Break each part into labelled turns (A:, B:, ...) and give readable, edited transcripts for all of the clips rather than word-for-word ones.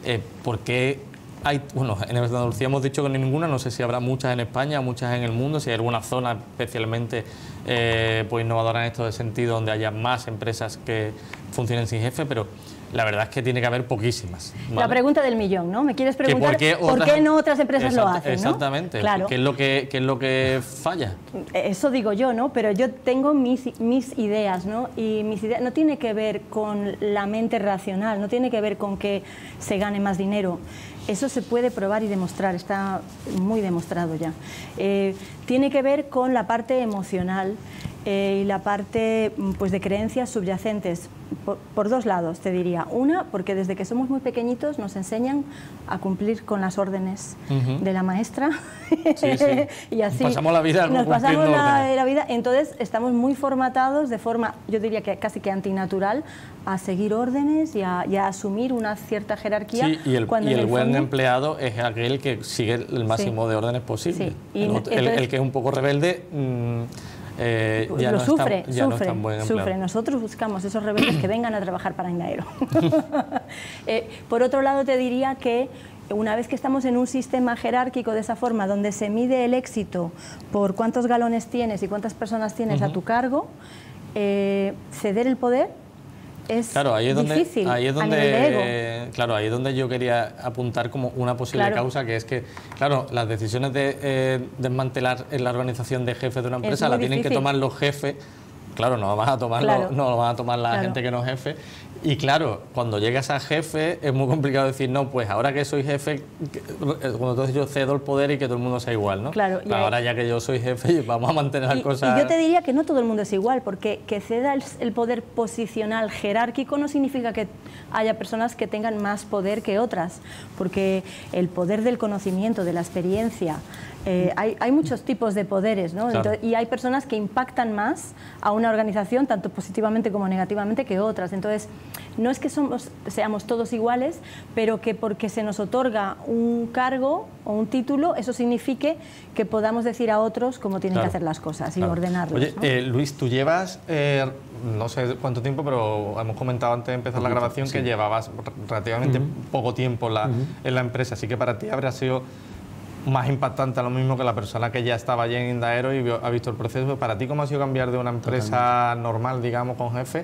A: ¿por qué hay, bueno, en Andalucía hemos dicho que no hay ninguna, no sé si habrá muchas en España, muchas en el mundo, si hay alguna zona especialmente pues innovadora en esto sentido, donde haya más empresas que funcionen sin jefe, pero la verdad es que tiene que haber poquísimas, ¿vale?
B: La pregunta del millón, ¿no? Me quieres preguntar por qué no otras empresas lo hacen, ¿no?
A: Exactamente.
B: Claro.
A: ¿Qué es lo que falla?
B: Eso digo yo, ¿no? Pero yo tengo mis ideas, ¿no? Y mis ideas no tiene que ver con la mente racional, no tiene que ver con que se gane más dinero. Eso se puede probar y demostrar, está muy demostrado ya. Tiene que ver con la parte emocional y la parte pues, de creencias subyacentes, por dos lados, te diría. Una, porque desde que somos muy pequeñitos nos enseñan a cumplir con las órdenes de la maestra.
A: Sí, sí.
B: Y así
A: nos pasamos la vida
B: la vida. Entonces estamos muy formatados de forma, yo diría que casi que antinatural, a seguir órdenes y a asumir una cierta jerarquía.
A: Sí, y el buen empleado es aquel que sigue el máximo de órdenes posible.
B: Sí.
A: El que es un poco rebelde ya no
B: sufre.
A: es tan buen empleado.
B: Nosotros buscamos esos rebeldes que vengan a trabajar para Indaero. Por otro lado, te diría que una vez que estamos en un sistema jerárquico de esa forma, donde se mide el éxito por cuántos galones tienes y cuántas personas tienes a tu cargo, ceder el poder es difícil a nivel de ego.
A: Claro, ahí es donde yo quería apuntar como una posible causa, que es que, claro, las decisiones de desmantelar la organización de jefes de una empresa la tienen que tomar los jefes. Claro, no van a tomar la gente que no es jefe. Y claro, cuando llegas a jefe es muy complicado decir, no, pues ahora que soy jefe, entonces yo cedo el poder y que todo el mundo sea igual, ¿no?
B: Claro,
A: ahora ya que yo soy jefe, vamos a mantener las cosas...
B: Y yo te diría que no todo el mundo es igual, porque que ceda el poder posicional jerárquico no significa que haya personas que tengan más poder que otras, porque el poder del conocimiento, de la experiencia, hay muchos tipos de poderes, ¿no?
A: Claro.
B: Entonces, y hay personas que impactan más a una organización, tanto positivamente como negativamente, que otras. Entonces, no es que seamos todos iguales, pero que porque se nos otorga un cargo o un título, eso signifique que podamos decir a otros cómo tienen que hacer las cosas y ordenarlos.
A: Oye,
B: ¿no?
A: Luis, tú llevas, no sé cuánto tiempo, pero hemos comentado antes de empezar la grabación que llevabas relativamente poco tiempo en la empresa, así que para ti habría sido más impactante lo mismo que la persona que ya estaba allí en Indaero y ha visto el proceso. ¿Para ti cómo ha sido cambiar de una empresa normal, digamos, con jefe,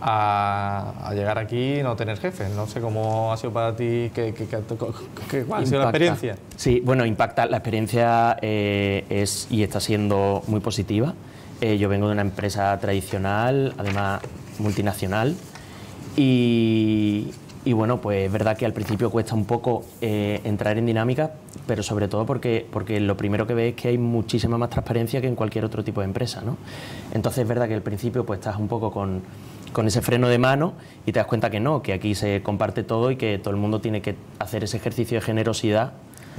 A: a llegar aquí y no tener jefe? No sé cómo ha sido para ti, ¿cuál ha sido la experiencia?
C: Sí, bueno, impacta. La experiencia es y está siendo muy positiva. Yo vengo de una empresa tradicional, además multinacional, y bueno, pues es verdad que al principio cuesta un poco entrar en dinámica, pero sobre todo porque lo primero que ves es que hay muchísima más transparencia que en cualquier otro tipo de empresa, ¿no? Entonces es verdad que al principio pues estás un poco con ese freno de mano y te das cuenta que no, que aquí se comparte todo y que todo el mundo tiene que hacer ese ejercicio de generosidad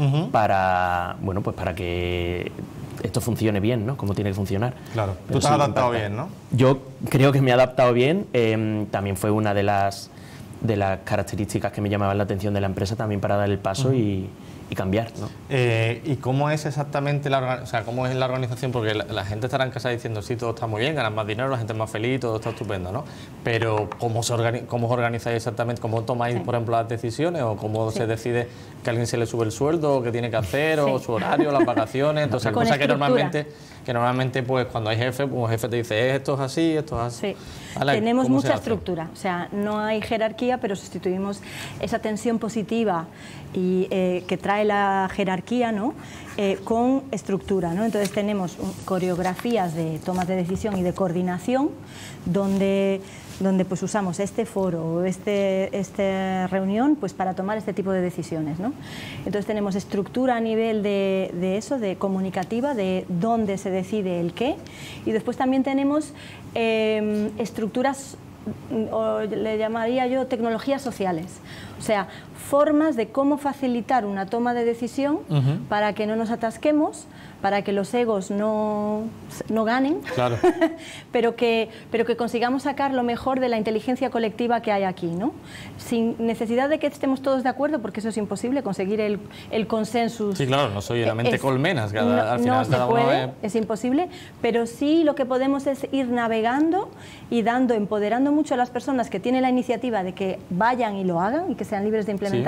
C: para, bueno, pues para que esto funcione bien, ¿no? Como tiene que funcionar.
A: Claro. Tú te has adaptado bien, ¿no?
C: Yo creo que me he adaptado bien. También fue una de las características que me llamaban la atención de la empresa también para dar el paso y cambiar, ¿no?
A: ¿Y cómo es exactamente cómo es la organización? Porque la gente estará en casa diciendo, sí, todo está muy bien, ganan más dinero, la gente es más feliz, todo está estupendo, ¿no? Pero ¿cómo os organizáis exactamente? ¿Cómo tomáis, por ejemplo, las decisiones? ¿O cómo se decide que a alguien se le sube el sueldo, o qué tiene que hacer, o su horario, las vacaciones? Entonces, cosas que normalmente, pues cuando hay jefe, pues el jefe te dice, esto es así, esto es así.
B: Sí.
A: ¿Vale?
B: Tenemos mucha estructura, o sea, no hay jerarquía, pero sustituimos esa tensión positiva y que trae la jerarquía, ¿no? Con estructura, ¿no? Entonces tenemos coreografías de tomas de decisión y de coordinación donde pues usamos este foro o esta reunión pues para tomar este tipo de decisiones, ¿no? Entonces tenemos estructura a nivel de eso, de comunicativa, de dónde se decide el qué, y después también tenemos estructuras, o le llamaría yo tecnologías sociales, o sea, formas de cómo facilitar una toma de decisión para que no nos atasquemos, para que los egos no ganen,
A: claro.
B: pero que consigamos sacar lo mejor de la inteligencia colectiva que hay aquí, ¿no? Sin necesidad de que estemos todos de acuerdo, porque eso es imposible, conseguir el consenso.
A: Sí, claro, no soy la mente colmenas, al final
B: no se puede, es imposible, pero sí lo que podemos es ir navegando y empoderando mucho a las personas que tienen la iniciativa de que vayan y lo hagan y que sean libres de implementarlo.